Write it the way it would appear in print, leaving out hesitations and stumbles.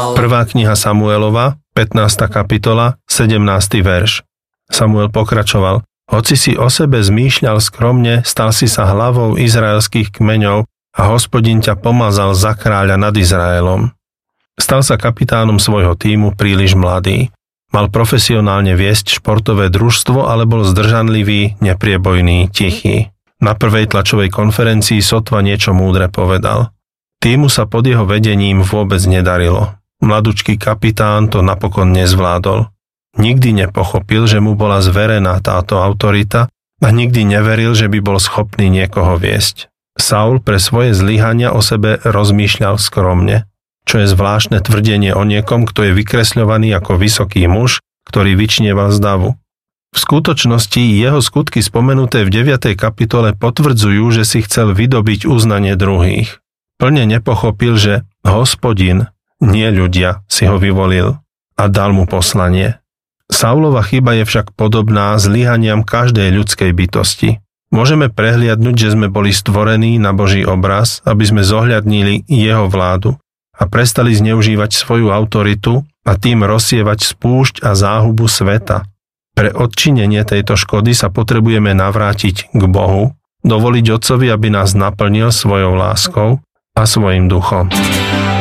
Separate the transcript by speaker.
Speaker 1: Prvá kniha Samuelova, 15. kapitola, 17. verš. Samuel pokračoval: Hoci si o sebe zmýšľal skromne, stal si sa hlavou izraelských kmeňov a Hospodin ťa pomazal za kráľa nad Izraelom. Stal sa kapitánom svojho tímu príliš mladý. Mal profesionálne viesť športové družstvo, ale bol zdržanlivý, nepriebojný, tichý. Na prvej tlačovej konferencii sotva niečo múdre povedal. Tímu sa pod jeho vedením vôbec nedarilo. Mladučký kapitán to napokon nezvládol. Nikdy nepochopil, že mu bola zverená táto autorita a nikdy neveril, že by bol schopný niekoho viesť. Saul pre svoje zlyhania o sebe rozmýšľal skromne, čo je zvláštne tvrdenie o niekom, kto je vykresľovaný ako vysoký muž, ktorý vyčnieval z davu. V skutočnosti jeho skutky spomenuté v 9. kapitole potvrdzujú, že si chcel vydobiť uznanie druhých. Plne nepochopil, že Hospodin, nie ľudia, si ho vyvolil a dal mu poslanie. Saulova chyba je však podobná zlyhaniam každej ľudskej bytosti. Môžeme prehliadnuť, že sme boli stvorení na Boží obraz, aby sme zohľadnili jeho vládu a prestali zneužívať svoju autoritu a tým rozsievať spúšť a záhubu sveta. Pre odčinenie tejto škody sa potrebujeme navrátiť k Bohu, dovoliť Otcovi, aby nás naplnil svojou láskou a svojim duchom.